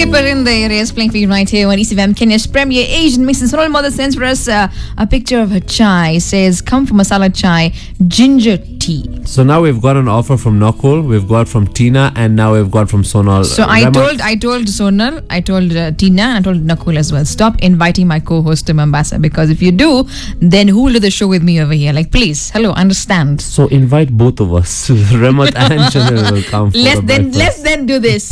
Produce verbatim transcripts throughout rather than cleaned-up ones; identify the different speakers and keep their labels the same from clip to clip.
Speaker 1: Parinde is playing for you right here on E C V M Kenya's premier Asian mix. And Sonal Mother sends for us uh, a picture of her chai. Says, come for masala chai, ginger tea.
Speaker 2: So now we've got an offer from Nakul, we've got from Tina, and now we've got from Sonal.
Speaker 1: So I
Speaker 2: Rama-
Speaker 1: told I told Sonal, I told uh, Tina, and I told Nakul as well, stop inviting my co-host to Mombasa, because if you do, then who will do the show with me over here? Like, please, hello, understand.
Speaker 2: So invite both of us. Ramat and Chanel will come for
Speaker 1: Let's
Speaker 2: the
Speaker 1: then
Speaker 2: breakfast.
Speaker 1: let's then do this.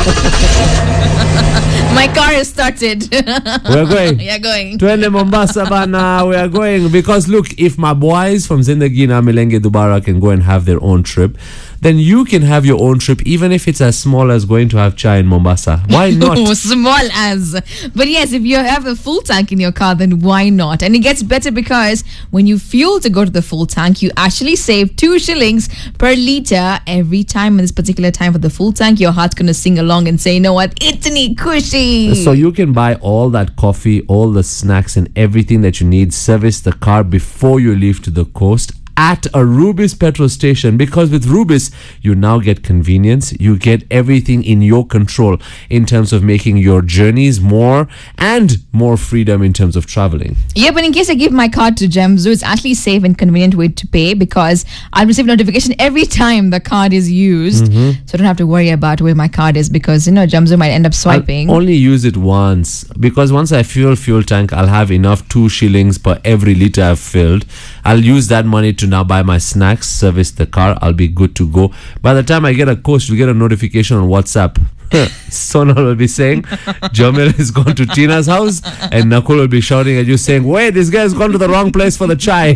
Speaker 1: My car is started.
Speaker 2: We're going.
Speaker 1: You're going.
Speaker 2: Twende Mombasa bana, we are going because look, if my boys from Zindagi Na Milenge Dubara can go and have their own trip, then you can have your own trip, even if it's as small as going to have chai in Mombasa. Why not?
Speaker 1: Oh, small as. But yes, if you have a full tank in your car, then why not? And it gets better because when you fuel to go to the full tank, you actually save two shillings per litre every time. In this particular time for the full tank, your heart's going to sing along and say, you know what, itni kushi.
Speaker 2: So you can buy all that coffee, all the snacks and everything that you need, service the car before you leave to the coast at a Rubis petrol station, because with Rubis you now get convenience, you get everything in your control in terms of making your journeys more and more freedom in terms of traveling.
Speaker 1: Yeah, but in case I give my card to Jamzu, it's actually safe and convenient way to pay, because I'll receive notification every time the card is used, mm-hmm. so I don't have to worry about where my card is, because you know Jamzu might end up swiping.
Speaker 2: I'll only use it once, because once I fuel fuel tank, I'll have enough two shillings per every liter I've filled. I'll use that money to now buy my snacks, service the car. I'll be good to go. By the time I get a coast, you'll get a notification on WhatsApp. Sonal will be saying Jamil has gone to Tina's house, and Nakul will be shouting at you saying, wait, this guy has gone to the wrong place for the chai.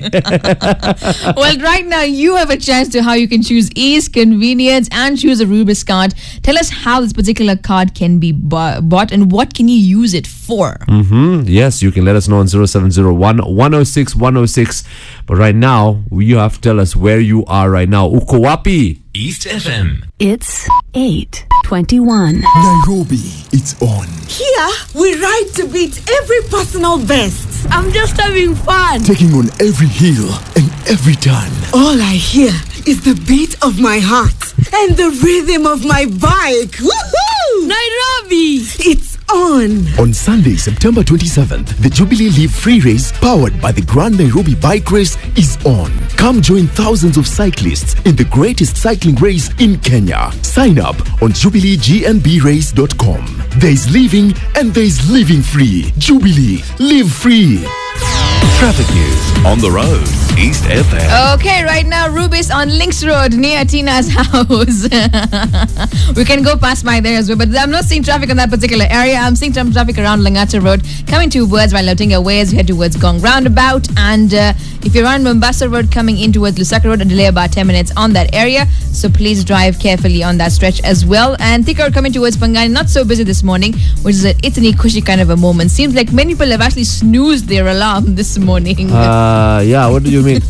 Speaker 1: Well, right now you have a chance to how you can choose ease, convenience, and choose a Rubis card. Tell us how this particular card can be bu- bought and what can you use it for.
Speaker 2: Mm-hmm. Yes, you can let us know on zero seven zero one, one oh six, one oh six. But right now, you have to tell us where you are right now. Uko wapi?
Speaker 3: East F M.
Speaker 4: It's eight twenty-one.
Speaker 5: Nairobi, it's on.
Speaker 6: Here, we ride to beat every personal best.
Speaker 4: I'm just having fun.
Speaker 5: Taking on every hill and every turn.
Speaker 6: All I hear is the beat of my heart and the rhythm of my bike. Woohoo!
Speaker 4: Nairobi!
Speaker 6: It's on.
Speaker 5: On Sunday, September twenty-seventh, the Jubilee Leaf Free Race, powered by the Grand Nairobi Bike Race, is on. Come join thousands of cyclists in the greatest cycling race in Kenya. Sign up on jubilee g n b race dot com. There is living and there is living free. Jubilee, live free.
Speaker 3: Traffic news on the road. East F M.
Speaker 1: Okay, right now Rubis on Links Road near Tina's house. We can go past by there as well, but I'm not seeing traffic in that particular area. I'm seeing some traffic around Langata Road coming towards Wailotinga Way as you head towards Gong Roundabout. And uh, if you're on Mombasa Road coming in towards Lusaka Road, a delay about ten minutes on that area. So please drive carefully on that stretch as well. And Thika Road coming towards Pangani, not so busy this morning, which is a itni kushi kind of a moment. Seems like many people have actually snoozed their alarm this morning.
Speaker 2: Uh, yeah, what do you mean?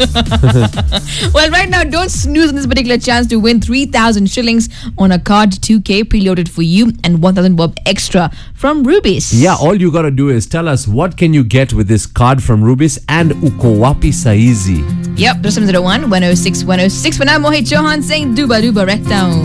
Speaker 1: Well, right now, don't snooze on this particular chance to win three thousand shillings on a card, two K preloaded for you, and one thousand bob extra from Rubis.
Speaker 2: Yeah, all you gotta do is tell us what can you get with this card from Rubis and uko wapi saizi.
Speaker 1: Yep, seven zero one, one oh six, one oh six. For now, Mohit Chauhan saying Duba Duba Rectown.